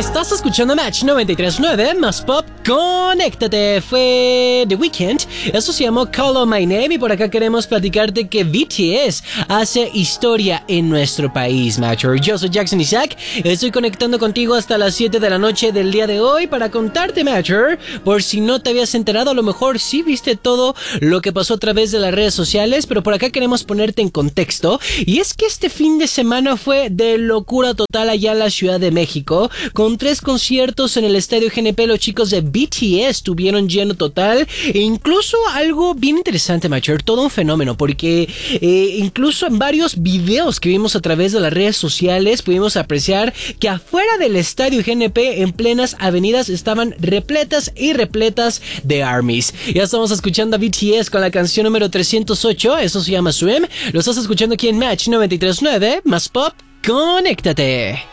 Estás escuchando Match 93.9 más Pop. Conéctate. Fue The Weeknd. Eso se llamó Call On My Name. Y por acá queremos platicarte que BTS hace historia en nuestro país, Matcher. Yo soy Jackson Isaac. Estoy conectando contigo hasta las 7 de la noche del día de hoy para contarte, Matcher. Por si no te habías enterado, a lo mejor sí viste todo lo que pasó a través de las redes sociales. Pero por acá queremos ponerte en contexto. Y es que este fin de semana fue de locura total allá en la Ciudad de México. Con 3 conciertos en el Estadio GNP, los chicos de BTS tuvieron lleno total. E incluso algo bien interesante, Matcher, todo un fenómeno, porque incluso en varios videos que vimos a través de las redes sociales pudimos apreciar que afuera del Estadio GNP, en plenas avenidas, estaban repletas y repletas de ARMYs. Ya estamos escuchando a BTS con la canción número 308, eso se llama Swim. Lo estás escuchando aquí en Match 93.9 más Pop. Conéctate.